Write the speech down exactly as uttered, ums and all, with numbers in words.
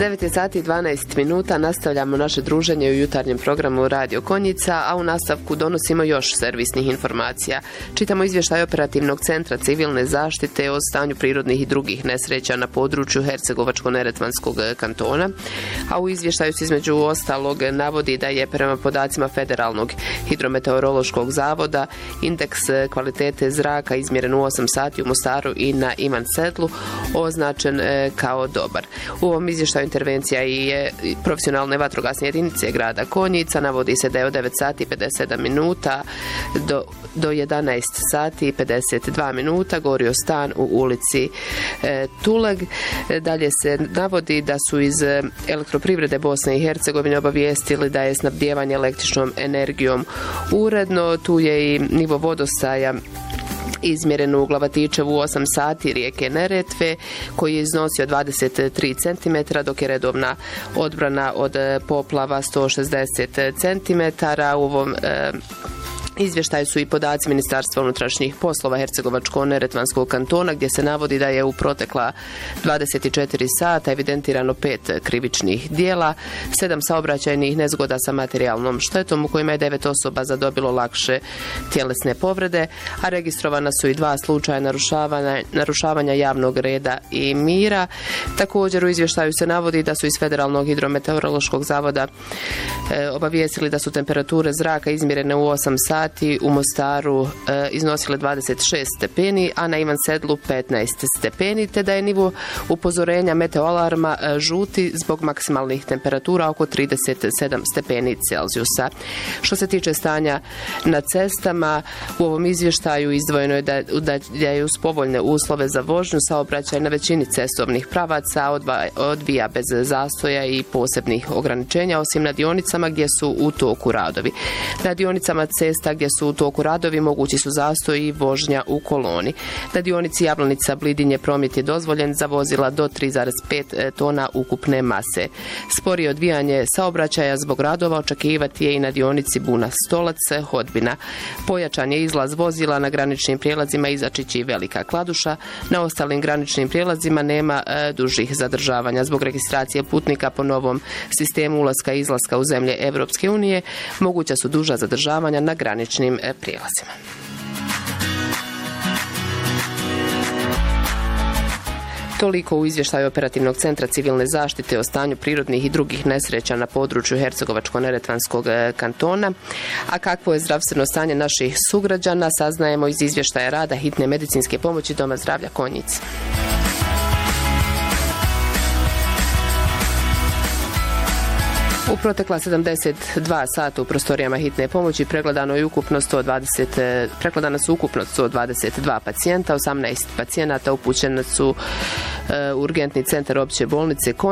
devet je sati i dvanaest minuta, nastavljamo naše druženje u jutarnjem programu Radio Konjica, a u nastavku donosimo još servisnih informacija. Čitamo izvještaj Operativnog centra civilne zaštite o stanju prirodnih i drugih nesreća na području Hercegovačko-neretvanskog kantona, a u izvještaju se između ostalog navodi da je prema podacima Federalnog hidrometeorološkog zavoda indeks kvalitete zraka izmjeren u osam sati u Mostaru i na Ivan Sedlu označen kao dobar. U ovom izvještaju intervencija i profesionalne vatrogasne jedinice grada Konjica navodi se da je od devet sati i pedeset sedam minuta do, do jedanaest sati i pedeset dva minuta gorio stan u ulici e, Tuleg. Dalje se navodi da su iz Elektroprivrede Bosne i Hercegovine obavijestili da je snabdijevanje električnom energijom uredno. Tu je i nivo vodostaja izmjeren u Glavatičevu u osam sati rijeke Neretve, koji je iznosio dvadeset tri centimetra, dok je redovna odbrana od poplava sto šezdeset centimetara. U ovom e, izvještaju su i podaci Ministarstva unutrašnjih poslova Hercegovačko-neretvanskog kantona, gdje se navodi da je u protekla dvadeset četiri sata evidentirano pet krivičnih dijela, sedam saobraćajnih nezgoda sa materijalnom štetom u kojima je devet osoba zadobilo lakše tjelesne povrede, a registrovana su i dva slučaja narušavanja, narušavanja javnog reda i mira. Također u izvještaju se navodi da su iz Federalnog hidrometeorološkog zavoda e, obavijestili da su temperature zraka izmjerene u osam sati u Mostaru e, iznosile dvadeset šest stepeni, a na Ivan Sedlu petnaest stepeni, te da je nivo upozorenja meteoalarma e, žuti zbog maksimalnih temperatura oko trideset sedam stepeni Celzijusa. Što se tiče stanja na cestama, u ovom izvještaju izdvojeno je da, da je uz povoljne uslove za vožnju saobraćaj na većini cestovnih pravaca odva, odvija bez zastoja i posebnih ograničenja, osim na dionicama gdje su u toku radovi. Na dionicama cesta gdje su u toku radovi mogući su zastoji i vožnja u koloni. Na dionici Jablanica-Blidinje promet je dozvoljen za vozila do tri zarez pet tona ukupne mase. Sporije odvijanje saobraćaja zbog radova očekivati je i na dionici Buna-Stolac-Hodbina. Pojačan je izlaz vozila na graničnim prijelazima Izačić i Velika Kladuša. Na ostalim graničnim prijelazima nema e, dužih zadržavanja. Zbog registracije putnika po novom sistemu ulaska i izlaska u zemlje Evropske unije moguća su duža zadržavanja na graničnim prijelazima. Toliko u izvještaju Operativnog centra civilne zaštite o stanju prirodnih i drugih nesreća na području Hercegovačko-neretvanskog kantona. A kakvo je zdravstveno stanje naših sugrađana saznajemo iz izvještaja rada hitne medicinske pomoći Doma zdravlja Konjic. U protekla sedamdeset dva sata u prostorijama hitne pomoći pregledano je ukupno sto dvadeset, pregledana su ukupno sto dvadeset dva pacijenta, osamnaest pacijenata upućeni su u urgentni centar opće bolnice Konjic.